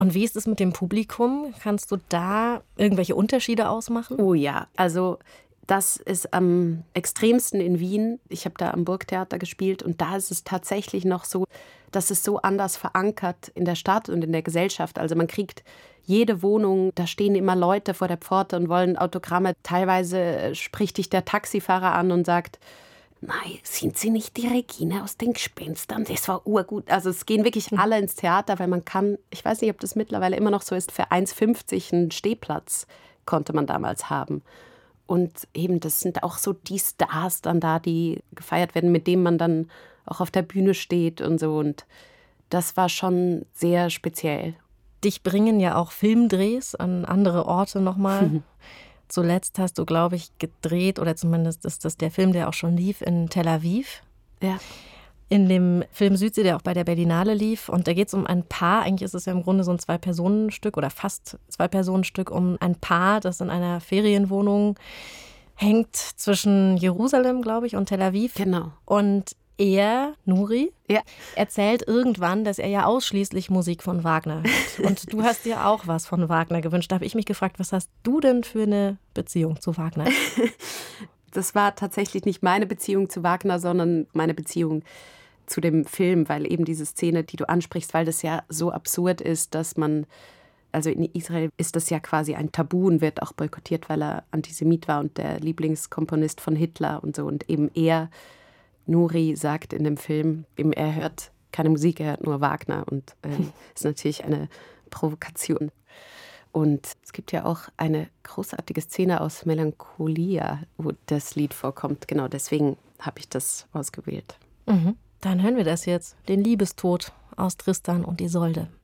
Und wie ist es mit dem Publikum? Kannst du da irgendwelche Unterschiede ausmachen? Oh ja, also das ist am extremsten in Wien. Ich habe da am Burgtheater gespielt und da ist es tatsächlich noch so, dass es so anders verankert in der Stadt und in der Gesellschaft. Also man kriegt jede Wohnung, da stehen immer Leute vor der Pforte und wollen Autogramme. Teilweise spricht dich der Taxifahrer an und sagt: Nein, sind Sie nicht die Regine aus den Gespenstern? Das war urgut. Also es gehen wirklich alle ins Theater, weil man kann, ich weiß nicht, ob das mittlerweile immer noch so ist, für 1,50 einen Stehplatz konnte man damals haben. Und eben, das sind auch so die Stars dann da, die gefeiert werden, mit denen man dann auch auf der Bühne steht und so. Und das war schon sehr speziell. Dich bringen ja auch Filmdrehs an andere Orte nochmal. Zuletzt hast du, glaube ich, gedreht, oder zumindest ist das der Film, der auch schon lief, in Tel Aviv. Ja. In dem Film Südsee, der auch bei der Berlinale lief. Und da geht es um ein Paar, eigentlich ist es ja im Grunde so ein Zwei-Personen-Stück oder fast Zwei-Personen-Stück, um ein Paar, das in einer Ferienwohnung hängt zwischen Jerusalem, glaube ich, und Tel Aviv. Genau. Und er, Nuri, Ja. erzählt irgendwann, dass er ja ausschließlich Musik von Wagner hört. Und du hast dir auch was von Wagner gewünscht. Da habe ich mich gefragt, was hast du denn für eine Beziehung zu Wagner? Das war tatsächlich nicht meine Beziehung zu Wagner, sondern meine Beziehung zu dem Film, weil eben diese Szene, die du ansprichst, weil das ja so absurd ist, dass man, also in Israel ist das ja quasi ein Tabu und wird auch boykottiert, weil er Antisemit war und der Lieblingskomponist von Hitler und so. Und eben er, Nuri, sagt in dem Film, eben er hört keine Musik, er hört nur Wagner und ist natürlich eine Provokation. Und es gibt ja auch eine großartige Szene aus Melancholia, wo das Lied vorkommt. Genau deswegen habe ich das ausgewählt. Dann hören wir das jetzt, den Liebestod aus Tristan und Isolde.